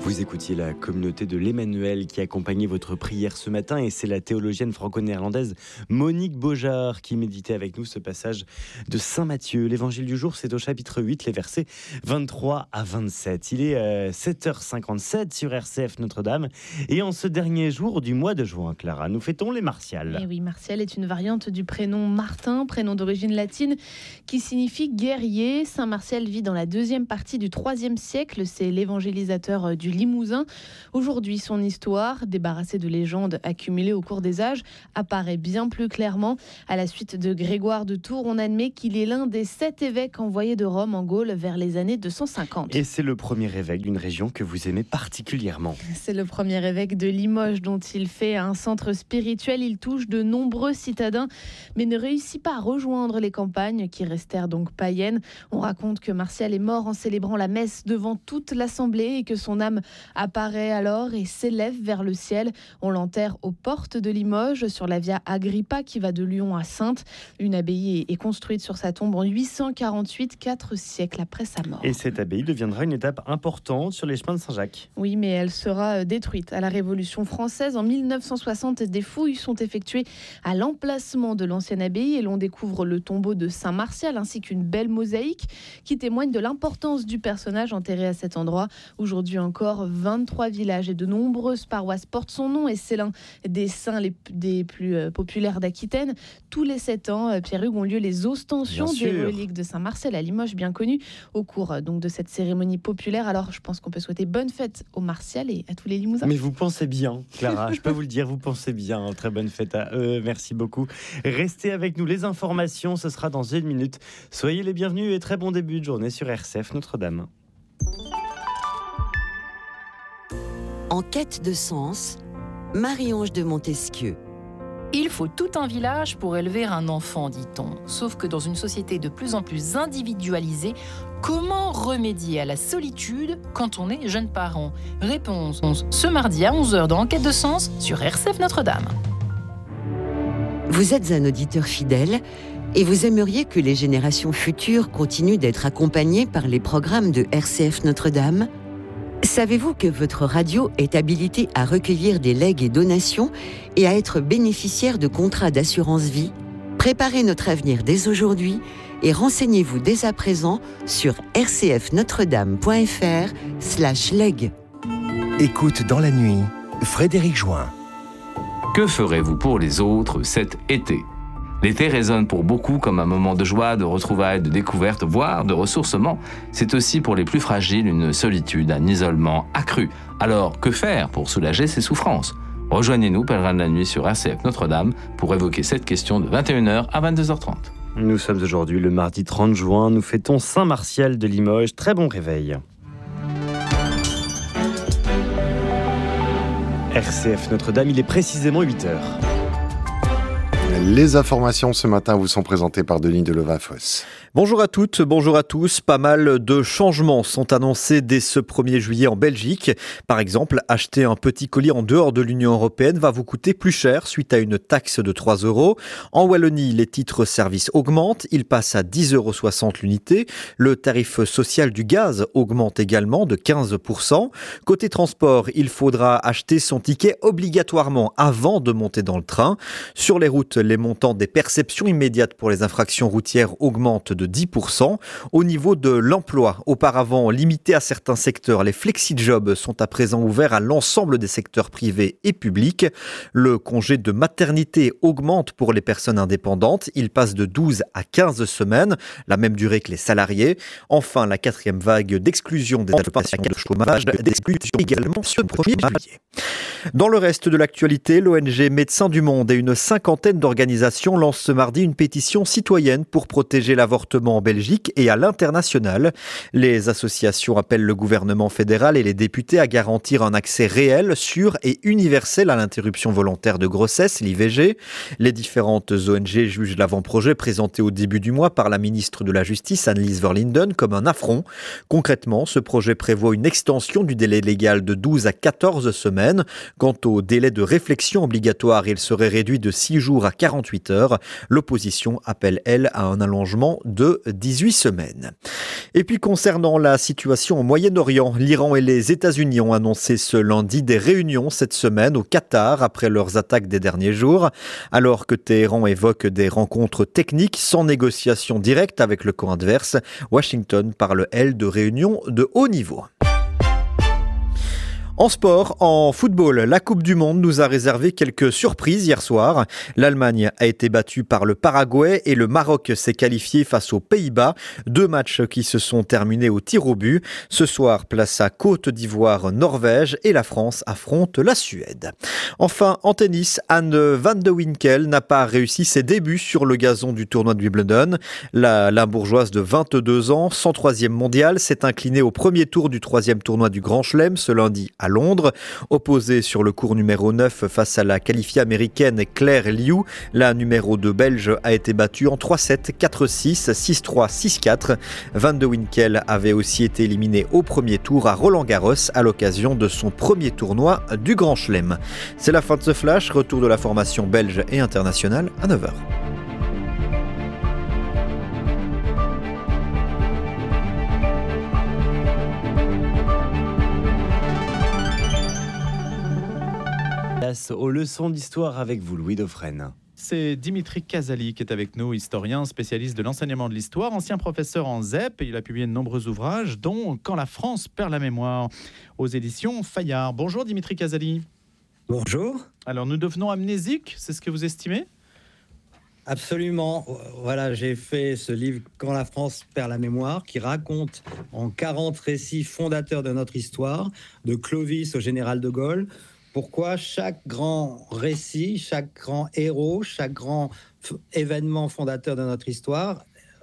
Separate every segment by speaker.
Speaker 1: Vous écoutiez la communauté de l'Emmanuel qui accompagnait votre prière ce matin, et c'est la théologienne franco-néerlandaise Monique Beaujard qui méditait avec nous ce passage de Saint Matthieu. L'évangile du jour, c'est au chapitre 8, les versets 23 à 27. Il est 7h57 sur RCF Notre-Dame, et en ce dernier jour du mois de juin, Clara, nous fêtons les Martiales.
Speaker 2: Et oui, Martial est une variante du prénom Martin, prénom d'origine latine qui signifie guerrier. Saint Martial vit dans la deuxième partie du IIIe siècle, c'est l'évangélisateur du Limousin. Aujourd'hui, son histoire, débarrassée de légendes accumulées au cours des âges, apparaît bien plus clairement. À la suite de Grégoire de Tours, on admet qu'il est l'un des 7 évêques envoyés de Rome en Gaule vers les années 250.
Speaker 1: Et c'est le premier évêque d'une région que vous aimez particulièrement.
Speaker 2: C'est le premier évêque de Limoges dont il fait un centre spirituel. Il touche de nombreux citadins, mais ne réussit pas à rejoindre les campagnes qui restèrent donc païennes. On raconte que Martial est mort en célébrant la messe devant toute l'assemblée et que son âme apparaît alors et s'élève vers le ciel. On l'enterre aux portes de Limoges, sur la Via Agrippa qui va de Lyon à Saintes. Une abbaye est construite sur sa tombe en 848, 4 siècles après sa mort.
Speaker 1: Et cette abbaye deviendra une étape importante sur les chemins de Saint-Jacques.
Speaker 2: Oui, mais elle sera détruite à la Révolution française. En 1960, des fouilles sont effectuées à l'emplacement de l'ancienne abbaye et l'on découvre le tombeau de Saint Martial ainsi qu'une belle mosaïque qui témoigne de l'importance du personnage enterré à cet endroit. Aujourd'hui encore, 23 villages et de nombreuses paroisses portent son nom et c'est l'un des saints des plus populaires d'Aquitaine. Tous les 7 ans, Pierre-Hugues, ont lieu les ostensions des reliques de Saint Martial à Limoges, bien connu, au cours donc de cette cérémonie populaire. Alors, je pense qu'on peut souhaiter bonne fête aux Martial et à tous les Limousins.
Speaker 1: Mais vous pensez bien, Clara, je peux vous le dire, vous pensez bien. Très bonne fête à eux, merci beaucoup. Restez avec nous, les informations, ce sera dans 1 minute. Soyez les bienvenus et très bon début de journée sur RCF Notre-Dame.
Speaker 3: En quête de sens, Marie-Ange de Montesquieu.
Speaker 4: Il faut tout un village pour élever un enfant, dit-on. Sauf que dans une société de plus en plus individualisée, comment remédier à la solitude quand on est jeune parent ? Réponse ce mardi à 11h dans Enquête de sens sur RCF Notre-Dame.
Speaker 3: Vous êtes un auditeur fidèle et vous aimeriez que les générations futures continuent d'être accompagnées par les programmes de RCF Notre-Dame ? Savez-vous que votre radio est habilitée à recueillir des legs et donations et à être bénéficiaire de contrats d'assurance vie ? Préparez notre avenir dès aujourd'hui et renseignez-vous dès à présent sur rcfnotredame.fr/leg.
Speaker 5: Écoute dans la nuit, Frédéric Join.
Speaker 6: Que ferez-vous pour les autres cet été ? L'été résonne pour beaucoup comme un moment de joie, de retrouvailles, de découverte, voire de ressourcement. C'est aussi pour les plus fragiles une solitude, un isolement accru. Alors, que faire pour soulager ces souffrances ? Rejoignez-nous, pèlerins de la nuit sur RCF Notre-Dame, pour évoquer cette question de 21h à 22h30.
Speaker 1: Nous sommes aujourd'hui le mardi 30 juin, nous fêtons Saint Martial de Limoges. Très bon réveil. RCF Notre-Dame, il est précisément 8h.
Speaker 7: Les informations ce matin vous sont présentées par Denis Delevafosse.
Speaker 8: Bonjour à toutes, bonjour à tous. Pas mal de changements sont annoncés dès ce 1er juillet en Belgique. Par exemple, acheter un petit colis en dehors de l'Union européenne va vous coûter plus cher suite à une taxe de 3 €. En Wallonie, les titres-services augmentent. Ils passent à 10,60 € l'unité. Le tarif social du gaz augmente également de 15%. Côté transport, il faudra acheter son ticket obligatoirement avant de monter dans le train. Sur les routes, les montants des perceptions immédiates pour les infractions routières augmentent de 10%. Au niveau de l'emploi, auparavant limité à certains secteurs, les flexi-jobs sont à présent ouverts à l'ensemble des secteurs privés et publics. Le congé de maternité augmente pour les personnes indépendantes. Il passe de 12 à 15 semaines, la même durée que les salariés. Enfin, la 4e vague d'exclusion des allocations de chômage d'exclusion également ce 1er juillet. Dans le reste de l'actualité, l'ONG Médecins du Monde et une cinquantaine d'organisations lancent ce mardi une pétition citoyenne pour protéger l'avortement en Belgique et à l'international. Les associations appellent le gouvernement fédéral et les députés à garantir un accès réel, sûr et universel à l'interruption volontaire de grossesse, l'IVG. Les différentes ONG jugent l'avant-projet présenté au début du mois par la ministre de la Justice, Annelies Verlinden, comme un affront. Concrètement, ce projet prévoit une extension du délai légal de 12 à 14 semaines. Quant au délai de réflexion obligatoire, il serait réduit de 6 jours à 48 heures. L'opposition appelle, elle, à un allongement de 18 semaines. Et puis concernant la situation au Moyen-Orient, l'Iran et les États-Unis ont annoncé ce lundi des réunions cette semaine au Qatar après leurs attaques des derniers jours. Alors que Téhéran évoque des rencontres techniques sans négociation directe avec le camp adverse, Washington parle, elle, de réunions de haut niveau. En sport, en football, la Coupe du Monde nous a réservé quelques surprises hier soir. L'Allemagne a été battue par le Paraguay et le Maroc s'est qualifié face aux Pays-Bas. 2 matchs qui se sont terminés au tir au but. Ce soir, place à Côte d'Ivoire, Norvège et la France affronte la Suède. Enfin, en tennis, Anne van de Winkel n'a pas réussi ses débuts sur le gazon du tournoi de Wimbledon. La Limbourgeoise de 22 ans, 103e mondiale, s'est inclinée au premier tour du 3e tournoi du Grand Chelem ce lundi à Londres. Opposée sur le court numéro 9 face à la qualifiée américaine Claire Liu, la numéro 2 belge a été battue en 3-7, 4-6, 6-3, 6-4. Van de Winkel avait aussi été éliminée au premier tour à Roland-Garros à l'occasion de son premier tournoi du Grand Chelem. C'est la fin de ce flash, retour de la formation belge et internationale à 9h.
Speaker 1: Place aux leçons d'histoire avec vous, Louis Dauphren.
Speaker 9: C'est Dimitri Casali qui est avec nous, historien, spécialiste de l'enseignement de l'histoire, ancien professeur en ZEP. Il a publié de nombreux ouvrages, dont Quand la France perd la mémoire, aux éditions Fayard. Bonjour Dimitri Casali.
Speaker 10: Bonjour.
Speaker 9: Alors nous devenons amnésiques, c'est ce que vous estimez ?
Speaker 10: Absolument. Voilà, j'ai fait ce livre Quand la France perd la mémoire, qui raconte en 40 récits fondateurs de notre histoire, de Clovis au général de Gaulle, pourquoi chaque grand récit, chaque grand héros, chaque grand événement fondateur de notre histoire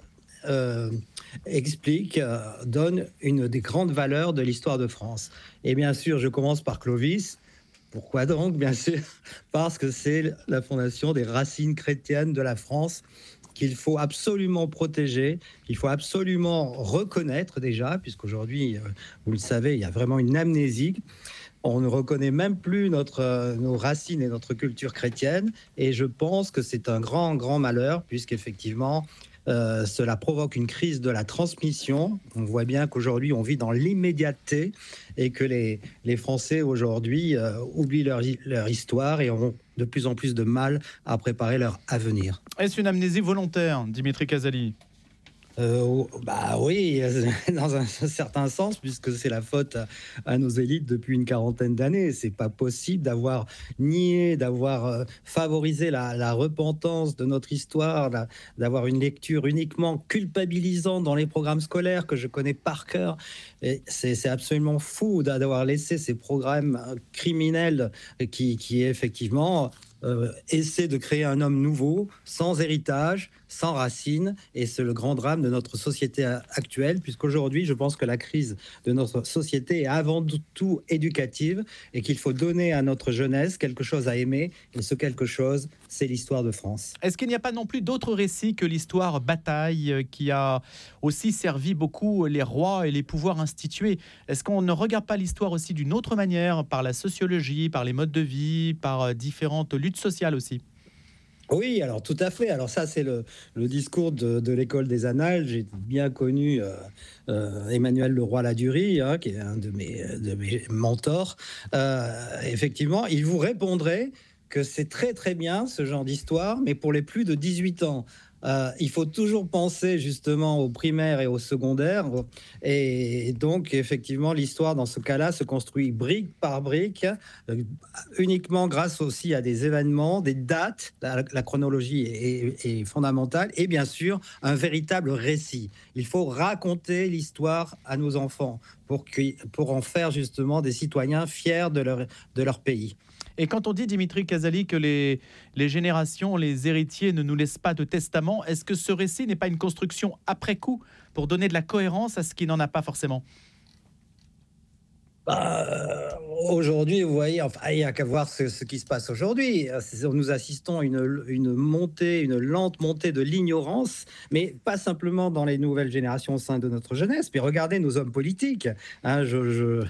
Speaker 10: explique, donne une des grandes valeurs de l'histoire de France. Et bien sûr, je commence par Clovis. Pourquoi donc ? Bien sûr, parce que c'est la fondation des racines chrétiennes de la France qu'il faut absolument protéger, qu'il faut absolument reconnaître déjà, puisqu'aujourd'hui, vous le savez, il y a vraiment une amnésie. On ne reconnaît même plus nos racines et notre culture chrétienne. Et je pense que c'est un grand, grand malheur, puisqu'effectivement, cela provoque une crise de la transmission. On voit bien qu'aujourd'hui, on vit dans l'immédiateté et que les Français, aujourd'hui, oublient leur histoire et ont de plus en plus de mal à préparer leur avenir.
Speaker 9: Est-ce une amnésie volontaire, Dimitri Casali ?
Speaker 10: Oui, dans un certain sens, puisque c'est la faute à nos élites depuis une quarantaine d'années. C'est pas possible d'avoir nié, d'avoir favorisé la repentance de notre histoire, d'avoir une lecture uniquement culpabilisante dans les programmes scolaires que je connais par cœur. Et c'est absolument fou d'avoir laissé ces programmes criminels qui effectivement essaie de créer un homme nouveau, sans héritage, sans racines, et c'est le grand drame de notre société actuelle, puisqu'aujourd'hui, je pense que la crise de notre société est avant tout éducative, et qu'il faut donner à notre jeunesse quelque chose à aimer, et ce quelque chose, c'est l'histoire de France.
Speaker 9: Est-ce qu'il n'y a pas non plus d'autres récits que l'histoire bataille, qui a aussi servi beaucoup les rois et les pouvoirs institués ? Est-ce qu'on ne regarde pas l'histoire aussi d'une autre manière, par la sociologie, par les modes de vie, par différentes luttes sociales aussi ?
Speaker 10: Oui, alors tout à fait. Alors ça, c'est le discours de l'école des Annales. J'ai bien connu Emmanuel Leroy-Ladurie, qui est un de mes mentors. Effectivement, il vous répondrait que c'est très très bien ce genre d'histoire, mais pour les plus de 18 ans. Il faut toujours penser justement au primaire et au secondaire. Et donc, effectivement, l'histoire, dans ce cas-là, se construit brique par brique, uniquement grâce aussi à des événements, des dates. La chronologie est fondamentale. Et bien sûr, un véritable récit. Il faut raconter l'histoire à nos enfants pour en faire justement des citoyens fiers de leur pays.
Speaker 9: Et quand on dit, Dimitri Casali, que les générations, les héritiers ne nous laissent pas de testament, est-ce que ce récit n'est pas une construction après coup pour donner de la cohérence à ce qui n'en a pas forcément ?
Speaker 10: Aujourd'hui, vous voyez, il n'y a qu'à voir ce qui se passe aujourd'hui. Nous assistons à une lente montée de l'ignorance, mais pas simplement dans les nouvelles générations au sein de notre jeunesse, mais regardez nos hommes politiques.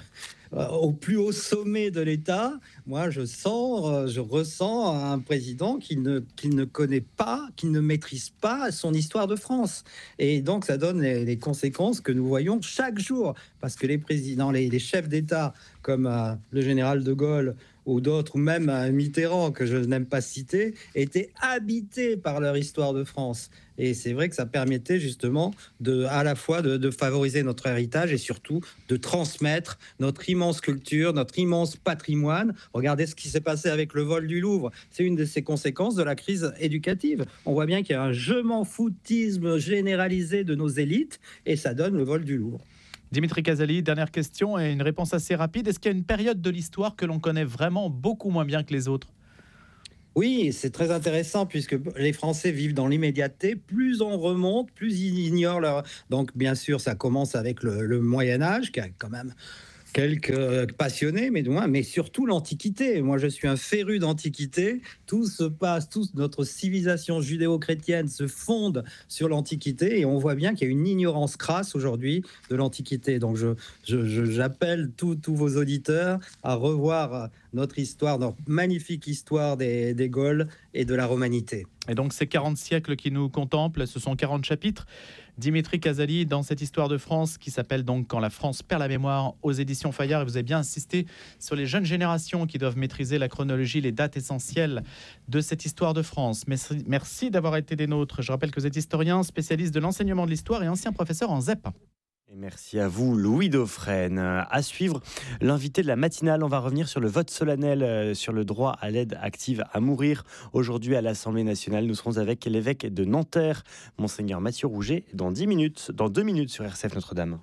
Speaker 10: au plus haut sommet de l'État, moi je ressens un président qui ne connaît pas, qui ne maîtrise pas son histoire de France. Et donc ça donne les conséquences que nous voyons chaque jour, parce que les présidents, les chefs d'État comme le général de Gaulle ou d'autres, ou même Mitterrand, que je n'aime pas citer, étaient habités par leur histoire de France. Et c'est vrai que ça permettait justement à la fois de favoriser notre héritage et surtout de transmettre notre immense culture, notre immense patrimoine. Regardez ce qui s'est passé avec le vol du Louvre. C'est une de ces conséquences de la crise éducative. On voit bien qu'il y a un je m'en foutisme généralisé de nos élites et ça donne le vol du Louvre.
Speaker 9: Dimitri Casali, dernière question et une réponse assez rapide. Est-ce qu'il y a une période de l'histoire que l'on connaît vraiment beaucoup moins bien que les autres ?
Speaker 10: Oui, c'est très intéressant puisque les Français vivent dans l'immédiateté. Plus on remonte, plus ils ignorent leur... Donc bien sûr, ça commence avec le Moyen-Âge qui a quand même quelques passionnés, mais surtout l'Antiquité. Moi, je suis un féru d'Antiquité. Tout se passe, toute notre civilisation judéo-chrétienne se fonde sur l'Antiquité et on voit bien qu'il y a une ignorance crasse aujourd'hui de l'Antiquité. Donc, j'appelle tous vos auditeurs à revoir notre histoire, notre magnifique histoire des Gaules et de la romanité.
Speaker 9: Et donc, ces 40 siècles qui nous contemplent, ce sont 40 chapitres. Dimitri Casali, dans cette histoire de France qui s'appelle donc « Quand la France perd la mémoire » aux éditions Fayard. Et vous avez bien insisté sur les jeunes générations qui doivent maîtriser la chronologie, les dates essentielles de cette histoire de France. Merci d'avoir été des nôtres. Je rappelle que vous êtes historien, spécialiste de l'enseignement de l'histoire et ancien professeur en ZEP.
Speaker 1: Et merci à vous, Louis Dauphren. À suivre, l'invité de la matinale, on va revenir sur le vote solennel sur le droit à l'aide active à mourir. Aujourd'hui, à l'Assemblée nationale, nous serons avec l'évêque de Nanterre, Monseigneur Mathieu Rouget, dans 2 minutes sur RCF Notre-Dame.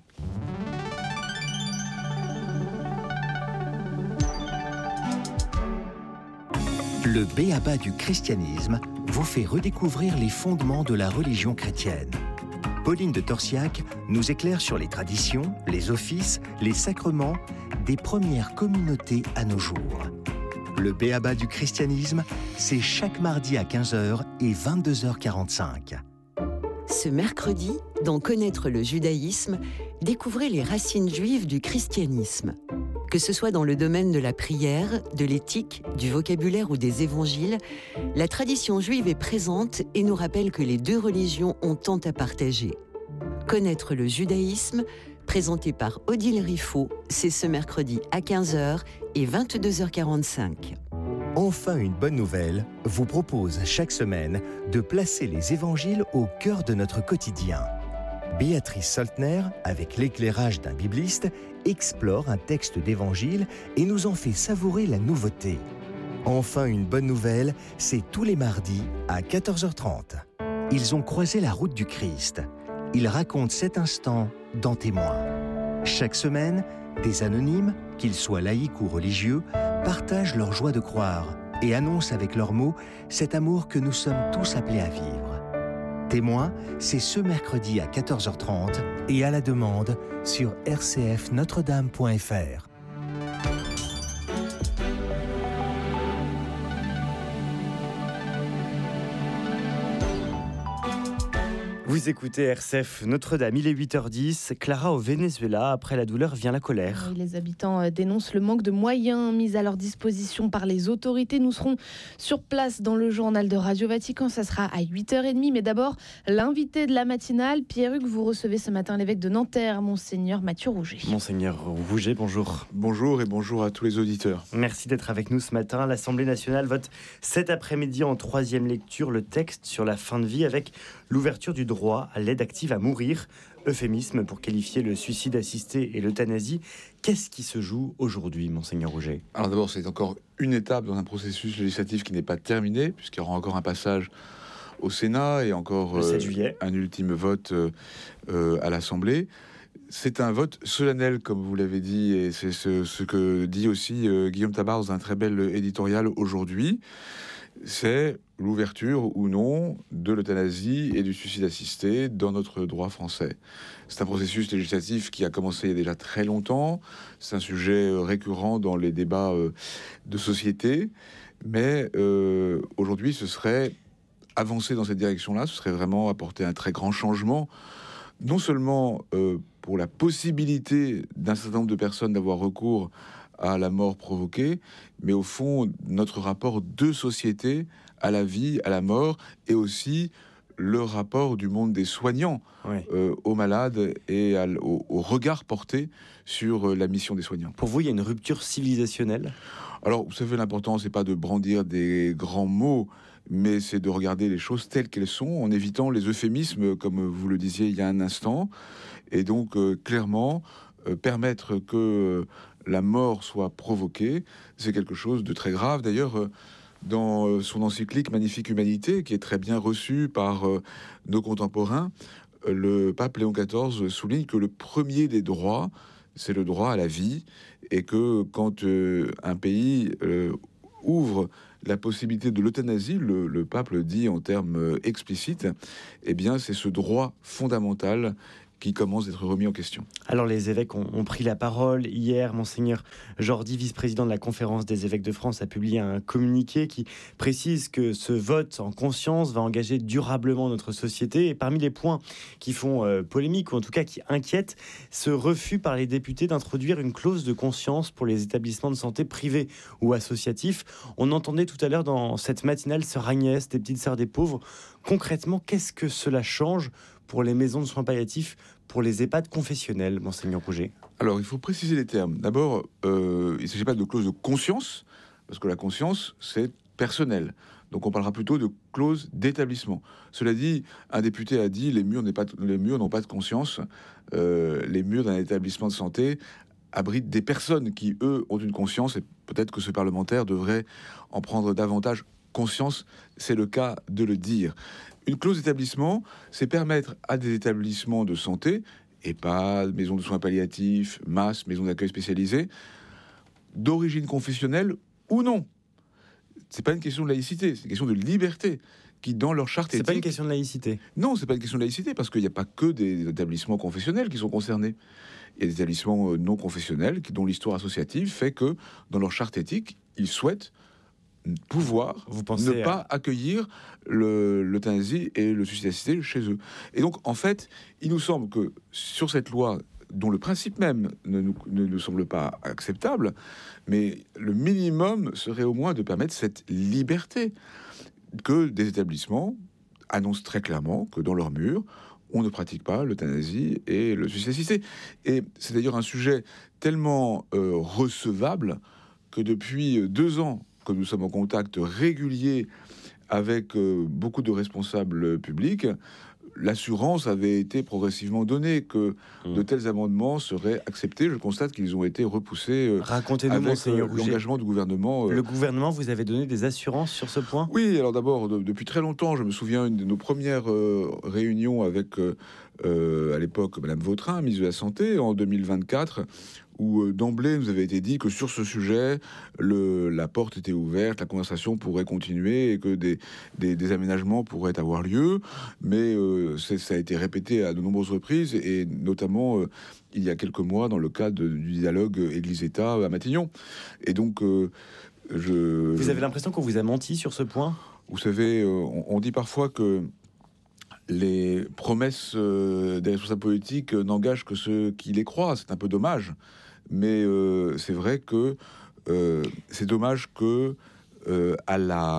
Speaker 5: Le b.a.-ba du christianisme vous fait redécouvrir les fondements de la religion chrétienne. Pauline de Torsiac nous éclaire sur les traditions, les offices, les sacrements des premières communautés à nos jours. Le b.a.-ba du christianisme, c'est chaque mardi à 15h et 22h45.
Speaker 3: Ce mercredi, dans Connaître le judaïsme, découvrez les racines juives du christianisme. Que ce soit dans le domaine de la prière, de l'éthique, du vocabulaire ou des évangiles, la tradition juive est présente et nous rappelle que les deux religions ont tant à partager. Connaître le judaïsme, présenté par Odile Riffaut, c'est ce mercredi à 15h et 22h45.
Speaker 5: Enfin, une bonne nouvelle vous propose chaque semaine de placer les évangiles au cœur de notre quotidien. Béatrice Soltner, avec l'éclairage d'un bibliste, explore un texte d'évangile et nous en fait savourer la nouveauté. Enfin, une bonne nouvelle, c'est tous les mardis à 14h30. Ils ont croisé la route du Christ. Ils racontent cet instant dans Témoins. Chaque semaine, des anonymes, qu'ils soient laïcs ou religieux, partagent leur joie de croire et annoncent avec leurs mots cet amour que nous sommes tous appelés à vivre. Témoins, c'est ce mercredi à 14h30 et à la demande sur rcfnotredame.fr.
Speaker 1: Vous écoutez RCF Notre-Dame, il est 8h10. Clara, au Venezuela, après la douleur vient la colère.
Speaker 2: Oui, les habitants dénoncent le manque de moyens mis à leur disposition par les autorités. Nous serons sur place dans le journal de Radio Vatican. Ça sera à 8h30. Mais d'abord, l'invité de la matinale, Pierre-Hugues, vous recevez ce matin l'évêque de Nanterre, Monseigneur Mathieu Rouget.
Speaker 1: Monseigneur Rouget, bonjour.
Speaker 11: Bonjour et bonjour à tous les auditeurs.
Speaker 1: Merci d'être avec nous ce matin. L'Assemblée nationale vote cet après-midi en 3e lecture le texte sur la fin de vie avec l'ouverture du droit à l'aide active à mourir, euphémisme pour qualifier le suicide assisté et l'euthanasie. Qu'est-ce qui se joue aujourd'hui, Monseigneur Rouget ?
Speaker 11: Alors d'abord, c'est encore une étape dans un processus législatif qui n'est pas terminé, puisqu'il y aura encore un passage au Sénat et encore un ultime vote à l'Assemblée. C'est un vote solennel, comme vous l'avez dit, et c'est ce que dit aussi Guillaume Tabar dans un très bel éditorial aujourd'hui. C'est l'ouverture ou non de l'euthanasie et du suicide assisté dans notre droit français. C'est un processus législatif qui a commencé il y a déjà très longtemps. C'est un sujet récurrent dans les débats de société. Mais aujourd'hui, ce serait avancer dans cette direction-là. Ce serait vraiment apporter un très grand changement, non seulement pour la possibilité d'un certain nombre de personnes d'avoir recours à la mort provoquée, mais au fond, notre rapport de société à la vie, à la mort, et aussi le rapport du monde des soignants aux malades et au regard porté sur la mission des soignants.
Speaker 1: Pour vous, il y a une rupture civilisationnelle ?
Speaker 11: Alors, vous savez, l'important, c'est pas de brandir des grands mots, mais c'est de regarder les choses telles qu'elles sont, en évitant les euphémismes, comme vous le disiez il y a un instant, et donc clairement permettre que la mort soit provoquée, c'est quelque chose de très grave. D'ailleurs, dans son encyclique Magnifique Humanité, qui est très bien reçue par nos contemporains, le pape Léon XIV souligne que le premier des droits, c'est le droit à la vie, et que quand un pays ouvre la possibilité de l'euthanasie, le pape le dit en termes explicites, eh bien c'est ce droit fondamental qui commence d'être remis en question.
Speaker 1: Alors les évêques ont pris la parole. Hier, Monseigneur Jordi, vice-président de la Conférence des évêques de France, a publié un communiqué qui précise que ce vote en conscience va engager durablement notre société. Et parmi les points qui font polémique, ou en tout cas qui inquiètent, ce refus par les députés d'introduire une clause de conscience pour les établissements de santé privés ou associatifs. On entendait tout à l'heure dans cette matinale Sœur Agnès, des Petites Sœurs des Pauvres. Concrètement, qu'est-ce que cela change pour les maisons de soins palliatifs, pour les EHPAD confessionnels, Monseigneur Rouget?
Speaker 11: Alors, il faut préciser les termes. D'abord, il ne s'agit pas de clause de conscience, parce que la conscience, c'est personnel. Donc, on parlera plutôt de clause d'établissement. Cela dit, un député a dit les murs n'ont pas de conscience. Les murs d'un établissement de santé abritent des personnes qui, eux, ont une conscience, et peut-être que ce parlementaire devrait en prendre davantage conscience. C'est le cas de le dire. Une clause d'établissement, c'est permettre à des établissements de santé, EHPAD, maisons de soins palliatifs, MAS, maisons d'accueil spécialisées, d'origine confessionnelle ou non. C'est pas une question de laïcité, c'est une question de liberté qui, dans leur charte éthique...
Speaker 1: C'est pas une question de laïcité.
Speaker 11: Non, c'est pas une question de laïcité, parce qu'il n'y a pas que des établissements confessionnels qui sont concernés. Il y a des établissements non confessionnels dont l'histoire associative fait que, dans leur charte éthique, ils souhaitent pouvoir ne pas accueillir l'euthanasie et le suicide assisté chez eux. Et donc, en fait, il nous semble que sur cette loi, dont le principe même ne nous semble pas acceptable, mais le minimum serait au moins de permettre cette liberté que des établissements annoncent très clairement que dans leurs murs, on ne pratique pas l'euthanasie et le suicide assisté. Et c'est d'ailleurs un sujet tellement recevable que depuis 2 ans, que nous sommes en contact régulier avec beaucoup de responsables publics, l'assurance avait été progressivement donnée que de tels amendements seraient acceptés. Je constate qu'ils ont été repoussés.
Speaker 1: Racontez-nous,
Speaker 11: avec
Speaker 1: Monseigneur Rouget,
Speaker 11: l'engagement du gouvernement.
Speaker 1: Le gouvernement vous avait donné des assurances sur ce point?
Speaker 11: Oui, alors d'abord, depuis très longtemps, je me souviens une de nos premières réunions avec, à l'époque, Madame Vautrin, ministre de la Santé, en 2024, où d'emblée nous avait été dit que sur ce sujet, la porte était ouverte, la conversation pourrait continuer et que des aménagements pourraient avoir lieu. Mais ça a été répété à de nombreuses reprises, et notamment il y a quelques mois dans le cadre du dialogue Église-État à Matignon. Et donc, vous
Speaker 1: avez l'impression qu'on vous a menti sur ce point?
Speaker 11: Vous savez, on dit parfois que les promesses des responsables politiques n'engagent que ceux qui les croient. C'est un peu dommage. Mais c'est vrai que c'est dommage que à la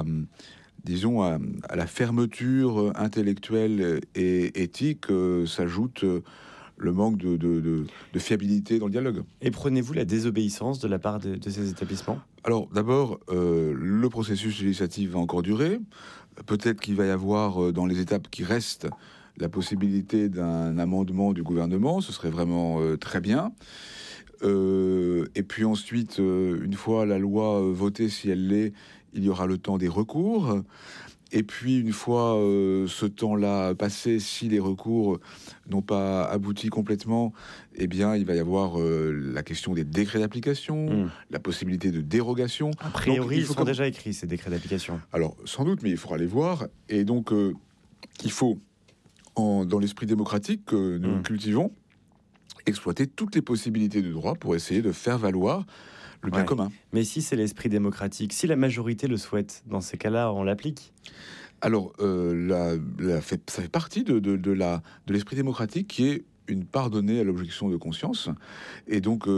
Speaker 11: fermeture intellectuelle et éthique s'ajoute le manque de fiabilité dans le dialogue.
Speaker 1: Et prenez-vous la désobéissance de la part de ces établissements?
Speaker 11: Alors d'abord, le processus législatif va encore durer. Peut-être qu'il va y avoir dans les étapes qui restent la possibilité d'un amendement du gouvernement. Ce serait vraiment très bien. Et puis ensuite, une fois la loi votée, si elle l'est, il y aura le temps des recours. Et puis une fois ce temps-là passé, si les recours n'ont pas abouti complètement, eh bien il va y avoir la question des décrets d'application, la possibilité de dérogation.
Speaker 1: A priori, ils sont déjà écrits, ces décrets d'application.
Speaker 11: Alors sans doute, mais il faudra les voir. Et donc il faut, dans l'esprit démocratique que nous cultivons, exploiter toutes les possibilités de droit pour essayer de faire valoir le bien commun.
Speaker 1: Mais si c'est l'esprit démocratique, si la majorité le souhaite, dans ces cas-là, on l'applique?
Speaker 11: Alors, ça fait partie de l'esprit démocratique qui est une part donnée à l'objection de conscience. Et donc,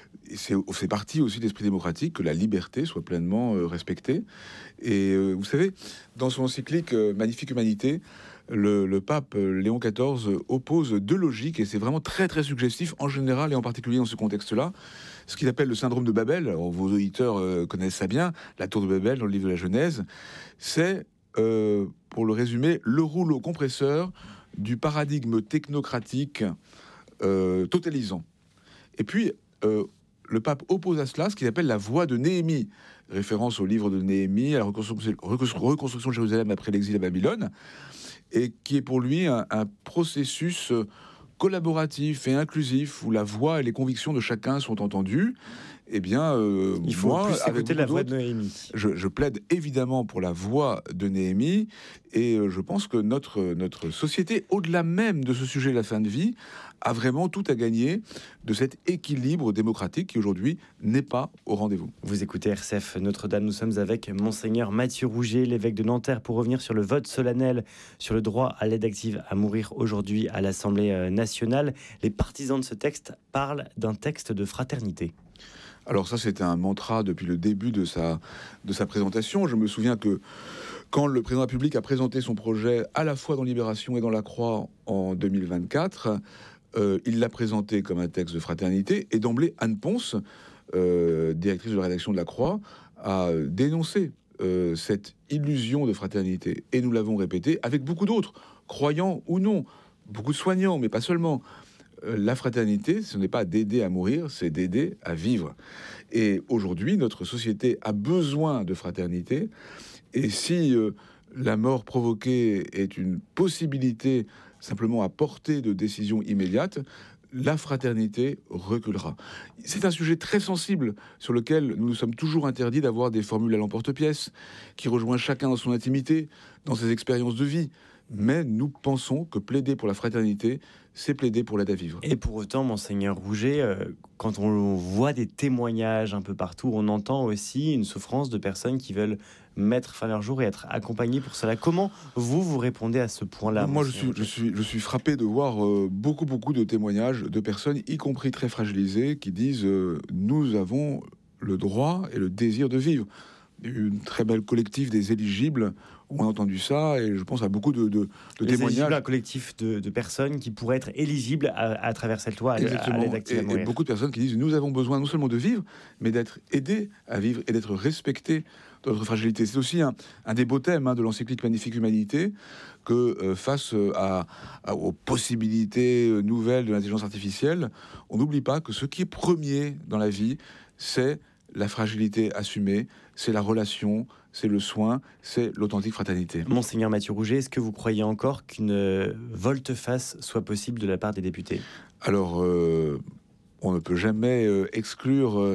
Speaker 11: c'est partie aussi de l'esprit démocratique que la liberté soit pleinement respectée. Et vous savez, dans son encyclique Magnifique Humanité, le pape Léon XIV oppose deux logiques, et c'est vraiment très très suggestif en général et en particulier dans ce contexte-là. Ce qu'il appelle le syndrome de Babel, alors vos auditeurs connaissent ça bien, la tour de Babel dans le livre de la Genèse, c'est, pour le résumer, le rouleau compresseur du paradigme technocratique totalisant. Et puis, le pape oppose à cela ce qu'il appelle la voie de Néhémie, référence au livre de Néhémie, à la reconstruction de Jérusalem après l'exil à Babylone, et qui est pour lui un processus collaboratif et inclusif où la voix et les convictions de chacun sont entendues. Eh bien,
Speaker 1: il faut
Speaker 11: moi,
Speaker 1: plus écouter la voix de Néhémie.
Speaker 11: Je plaide évidemment pour la voix de Néhémie, et je pense que notre société, au-delà même de ce sujet de la fin de vie, a vraiment tout à gagner de cet équilibre démocratique qui aujourd'hui n'est pas au rendez-vous.
Speaker 1: Vous écoutez RCF Notre-Dame, nous sommes avec Monseigneur Mathieu Rouget, l'évêque de Nanterre, pour revenir sur le vote solennel sur le droit à l'aide active à mourir aujourd'hui à l'Assemblée nationale. Les partisans de ce texte parlent d'un texte de fraternité.
Speaker 11: Alors ça, c'était un mantra depuis le début de sa présentation. Je me souviens que quand le président de la République a présenté son projet à la fois dans Libération et dans La Croix en 2024, il l'a présenté comme un texte de fraternité. Et d'emblée, Anne Ponce, directrice de la rédaction de La Croix, a dénoncé cette illusion de fraternité. Et nous l'avons répété avec beaucoup d'autres, croyants ou non, beaucoup de soignants, mais pas seulement. La fraternité, ce n'est pas d'aider à mourir, c'est d'aider à vivre. Et aujourd'hui, notre société a besoin de fraternité. Et si la mort provoquée est une possibilité simplement à portée de décision immédiate, la fraternité reculera. C'est un sujet très sensible sur lequel nous nous sommes toujours interdits d'avoir des formules à l'emporte-pièce qui rejoignent chacun dans son intimité, dans ses expériences de vie. Mais nous pensons que plaider pour la fraternité, c'est plaider pour l'aide à vivre.
Speaker 1: Et pour autant, Monseigneur Rouget, quand on voit des témoignages un peu partout, on entend aussi une souffrance de personnes qui veulent mettre fin à leur jour et être accompagnées pour cela. Comment vous répondez à ce point-là?
Speaker 11: Moi, je suis frappé de voir beaucoup de témoignages de personnes, y compris très fragilisées, qui disent nous avons le droit et le désir de vivre. Une très belle collectif des éligibles où on a entendu ça, et je pense à beaucoup de témoignages.
Speaker 1: Un collectif de personnes qui pourraient être éligibles à travers cette loi à l'aide active à mourir.
Speaker 11: Et beaucoup de personnes qui disent nous avons besoin non seulement de vivre, mais d'être aidés à vivre et d'être respectés dans notre fragilité. C'est aussi un des beaux thèmes de l'encyclique Magnifique Humanité, que face aux possibilités nouvelles de l'intelligence artificielle, on n'oublie pas que ce qui est premier dans la vie, c'est la fragilité assumée, c'est la relation, c'est le soin, c'est l'authentique fraternité.
Speaker 1: Monseigneur Mathieu Rouget, est-ce que vous croyez encore qu'une volte-face soit possible de la part des députés?
Speaker 11: Alors, on ne peut jamais exclure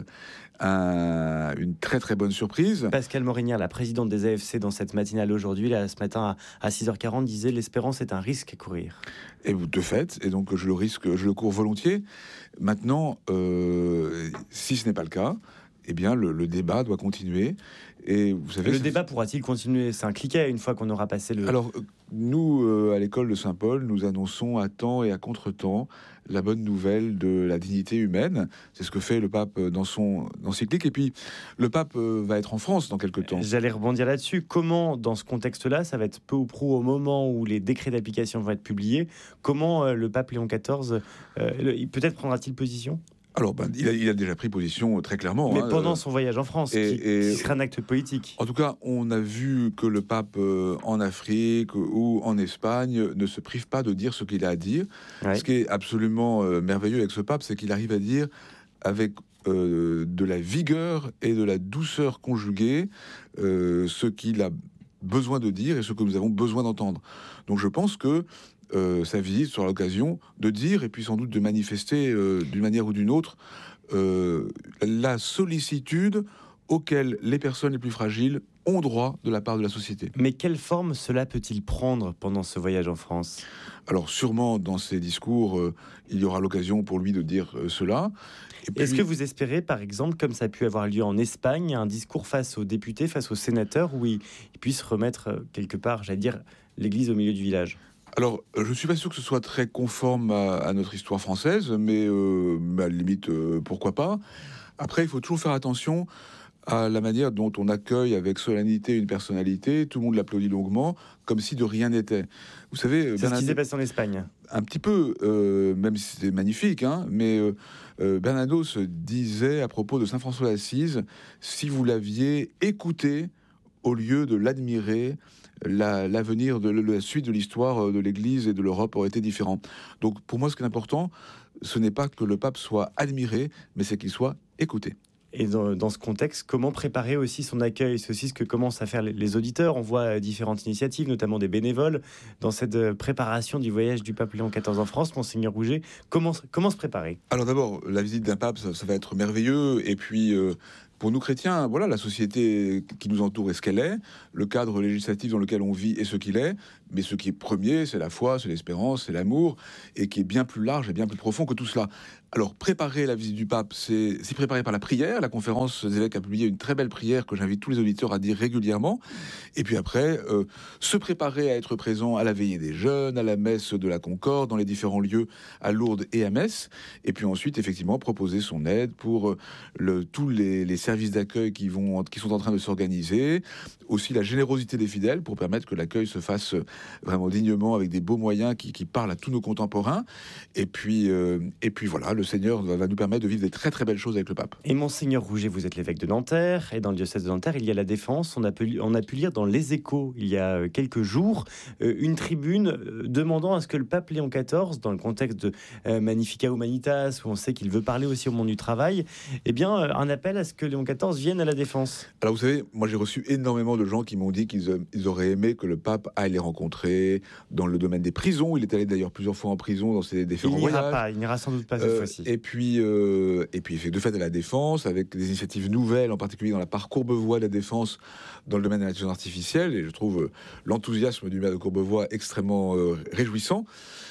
Speaker 11: une très très bonne surprise.
Speaker 1: Pascale Morinière, la présidente des AFC, dans cette matinale aujourd'hui, là, ce matin à 6h40, disait « L'espérance est un risque à courir ».
Speaker 11: Et de fait, et donc je le cours volontiers. Maintenant, si ce n'est pas le cas, eh bien, le débat doit continuer. Et vous savez,
Speaker 1: le débat pourra-t-il continuer? C'est un cliquet une fois qu'on aura passé le...
Speaker 11: Alors, nous, à l'école de Saint-Paul, nous annonçons à temps et à contre-temps la bonne nouvelle de la dignité humaine. C'est ce que fait le pape dans son encyclique. Et puis, le pape va être en France dans quelques temps.
Speaker 1: J'allais rebondir là-dessus. Comment, dans ce contexte-là, ça va être peu ou prou au moment où les décrets d'application vont être publiés, comment le pape Léon XIV, peut-être prendra-t-il position?
Speaker 11: Alors, il a déjà pris position très clairement.
Speaker 1: Mais pendant son voyage en France, qui sera un acte politique.
Speaker 11: En tout cas, on a vu que le pape en Afrique ou en Espagne ne se prive pas de dire ce qu'il a à dire. Ouais. Ce qui est absolument merveilleux avec ce pape, c'est qu'il arrive à dire avec de la vigueur et de la douceur conjuguée ce qu'il a besoin de dire et ce que nous avons besoin d'entendre. Donc je pense que sa visite sera l'occasion de dire, et puis sans doute de manifester d'une manière ou d'une autre, la sollicitude auquel les personnes les plus fragiles ont droit de la part de la société.
Speaker 1: Mais quelle forme cela peut-il prendre pendant ce voyage en France?
Speaker 11: Alors sûrement dans ses discours, il y aura l'occasion pour lui de dire cela.
Speaker 1: Est-ce que vous espérez, par exemple, comme ça a pu avoir lieu en Espagne, un discours face aux députés, face aux sénateurs, où ils puissent remettre quelque part, j'allais dire, l'église au milieu du village?
Speaker 11: Alors, je ne suis pas sûr que ce soit très conforme à notre histoire française, mais à la limite, pourquoi pas. Après, il faut toujours faire attention à la manière dont on accueille avec solennité une personnalité. Tout le monde l'applaudit longuement, comme si de rien n'était. Vous savez,
Speaker 1: c'est ce qui s'est passé en Espagne.
Speaker 11: Un petit peu, même si c'était magnifique, hein, mais Bernanos disait à propos de Saint François d'Assise, si vous l'aviez écouté au lieu de l'admirer, l'avenir de la suite de l'histoire de l'Église et de l'Europe aurait été différent. Donc pour moi, ce qui est important, ce n'est pas que le pape soit admiré, mais c'est qu'il soit écouté.
Speaker 1: Et dans ce contexte, comment préparer aussi son accueil? C'est aussi ce que commencent à faire les auditeurs. On voit différentes initiatives, notamment des bénévoles, dans cette préparation du voyage du pape Léon XIV en France. Monseigneur Rouget, comment se préparer?
Speaker 11: Alors d'abord, la visite d'un pape, ça va être merveilleux. Et puis, pour nous chrétiens, voilà, la société qui nous entoure est ce qu'elle est. Le cadre législatif dans lequel on vit est ce qu'il est. Mais ce qui est premier, c'est la foi, c'est l'espérance, c'est l'amour, et qui est bien plus large et bien plus profond que tout cela. Alors, préparer la visite du pape, c'est s'y préparer par la prière. La conférence des évêques a publié une très belle prière que j'invite tous les auditeurs à dire régulièrement. Et puis après, se préparer à être présent à la veillée des jeunes, à la messe de la Concorde, dans les différents lieux à Lourdes et à Metz. Et puis ensuite, effectivement, proposer son aide pour tous les services d'accueil qui sont en train de s'organiser. Aussi la générosité des fidèles pour permettre que l'accueil se fasse vraiment dignement avec des beaux moyens qui parlent à tous nos contemporains. Et puis voilà, le Seigneur va nous permettre de vivre des très très belles choses avec le pape.
Speaker 1: Et Monseigneur Rouget, vous êtes l'évêque de Nanterre, et dans le diocèse de Nanterre, il y a la Défense. On a pu lire dans Les Échos, il y a quelques jours, une tribune demandant à ce que le pape Léon XIV, dans le contexte de Magnificat Humanitas, où on sait qu'il veut parler aussi au monde du travail, un appel à ce que Léon XIV vienne à la Défense.
Speaker 11: Alors vous savez, moi j'ai reçu énormément de gens qui m'ont dit qu'ils auraient aimé que le pape aille les rencontrer dans le domaine des prisons. Il est allé d'ailleurs plusieurs fois en prison dans ses différents voyages.
Speaker 1: Il n'ira sans doute pas cette fois-ci.
Speaker 11: Et puis il fait de fait à la Défense, avec des initiatives nouvelles, en particulier dans la part Courbevoie de la Défense, dans le domaine de l'intelligence artificielle. Et je trouve l'enthousiasme du maire de Courbevoie extrêmement réjouissant.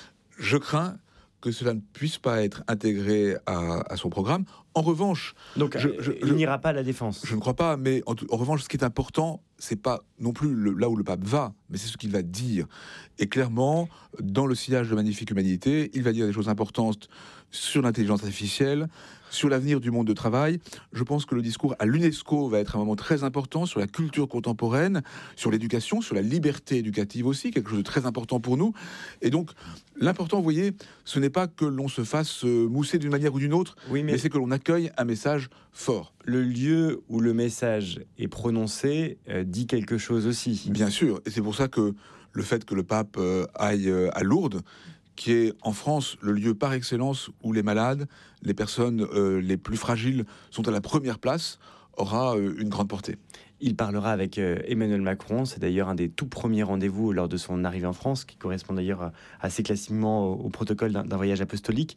Speaker 11: Je crains que cela ne puisse pas être intégré à son programme. En revanche...
Speaker 1: Donc, il n'ira pas à la Défense.
Speaker 11: Je ne crois pas, mais en revanche, ce qui est important, c'est pas non plus là où le pape va, mais c'est ce qu'il va dire. Et clairement, dans le sillage de Magnifique Humanité, il va dire des choses importantes sur l'intelligence artificielle, sur l'avenir du monde de travail. Je pense que le discours à l'UNESCO va être un moment très important sur la culture contemporaine, sur l'éducation, sur la liberté éducative aussi, quelque chose de très important pour nous. Et donc, l'important, vous voyez, ce n'est pas que l'on se fasse mousser d'une manière ou d'une autre, mais c'est que l'on accueille un message fort.
Speaker 1: Le lieu où le message est prononcé dit quelque chose aussi.
Speaker 11: Bien sûr, et c'est pour ça que le fait que le pape aille à Lourdes, qui est en France le lieu par excellence où les malades, les personnes les plus fragiles sont à la première place, aura une grande portée.
Speaker 1: Il parlera avec Emmanuel Macron. C'est d'ailleurs un des tout premiers rendez-vous lors de son arrivée en France, qui correspond d'ailleurs assez classiquement au protocole d'un voyage apostolique.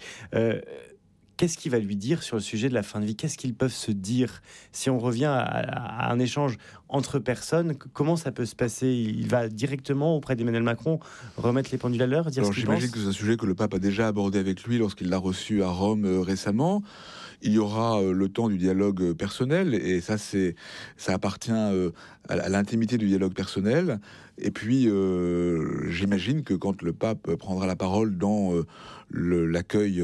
Speaker 1: Qu'est-ce qu'il va lui dire sur le sujet de la fin de vie? Qu'est-ce qu'ils peuvent se dire? Si on revient à un échange entre personnes, comment ça peut se passer? Il va directement auprès d'Emmanuel Macron remettre les pendules à l'heure, dire ce qu'il pense?
Speaker 11: J'imagine que c'est un sujet que le pape a déjà abordé avec lui lorsqu'il l'a reçu à Rome récemment. Il y aura le temps du dialogue personnel, et ça appartient à l'intimité du dialogue personnel. Et puis, j'imagine que quand le pape prendra la parole dans l'accueil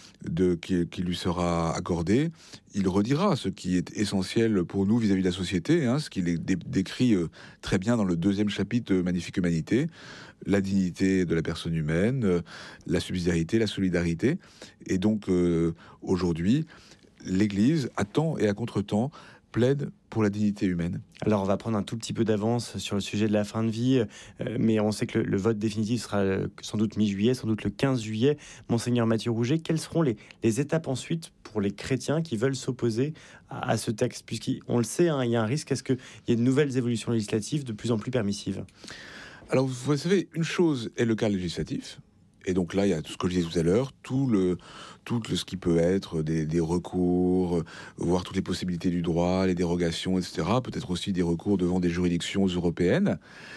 Speaker 11: qui lui sera accordé, il redira ce qui est essentiel pour nous vis-à-vis de la société, ce qu'il décrit très bien dans le 2e chapitre de Magnifique Humanité, la dignité de la personne humaine, la subsidiarité, la solidarité. Et donc, aujourd'hui, l'Église, à temps et à contre-temps, plaide pour la dignité humaine.
Speaker 1: Alors on va prendre un tout petit peu d'avance sur le sujet de la fin de vie, mais on sait que le vote définitif sera sans doute mi-juillet, sans doute le 15 juillet. Monseigneur Mathieu Rouget, quelles seront les étapes ensuite pour les chrétiens qui veulent s'opposer à ce texte? Puisqu'on le sait, il y a un risque à ce qu'il y ait de nouvelles évolutions législatives de plus en plus permissives.
Speaker 11: Alors vous savez, une chose est le cas législatif. Et donc là, il y a tout ce que je disais tout à l'heure, tout ce qui peut être des recours, voir toutes les possibilités du droit, les dérogations, etc. Peut-être aussi des recours devant des juridictions européennes.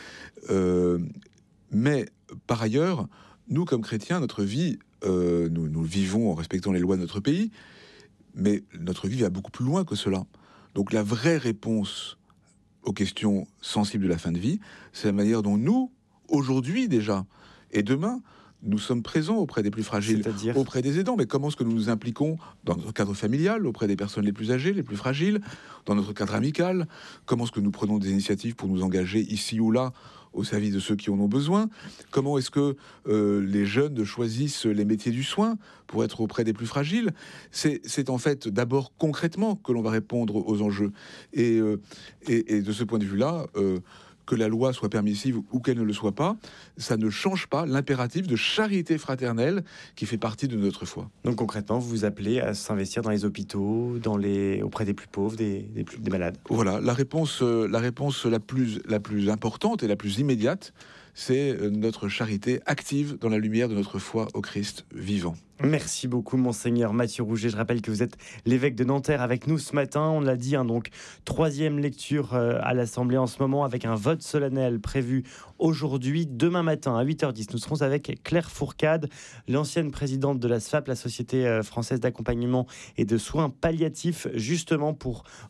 Speaker 11: Mais par ailleurs, nous, comme chrétiens, notre vie, nous vivons en respectant les lois de notre pays, mais notre vie va beaucoup plus loin que cela. Donc la vraie réponse aux questions sensibles de la fin de vie, c'est la manière dont nous, aujourd'hui déjà, Et demain, nous sommes présents auprès des plus fragiles, auprès des aidants. Mais comment est-ce que nous nous impliquons dans notre cadre familial, auprès des personnes les plus âgées, les plus fragiles, dans notre cadre amical? Comment est-ce que nous prenons des initiatives pour nous engager ici ou là au service de ceux qui en ont besoin? Comment est-ce que les jeunes choisissent les métiers du soin pour être auprès des plus fragiles? C'est en fait d'abord concrètement que l'on va répondre aux enjeux. Et de ce point de vue-là, que la loi soit permissive ou qu'elle ne le soit pas, ça ne change pas l'impératif de charité fraternelle qui fait partie de notre foi.
Speaker 1: Donc concrètement, vous vous appelez à s'investir dans les hôpitaux, auprès des plus pauvres, des malades.
Speaker 11: Voilà, la réponse la plus importante et la plus immédiate, c'est notre charité active dans la lumière de notre foi au Christ vivant.
Speaker 1: Merci beaucoup, Monseigneur Mathieu Rouget. Je rappelle que vous êtes l'évêque de Nanterre avec nous ce matin. On l'a dit, donc 3e lecture à l'Assemblée en ce moment, avec un vote solennel prévu aujourd'hui. Demain matin à 8h10, nous serons avec Claire Fourcade, l'ancienne présidente de la SFAP, la Société française d'accompagnement et de soins palliatifs, justement pour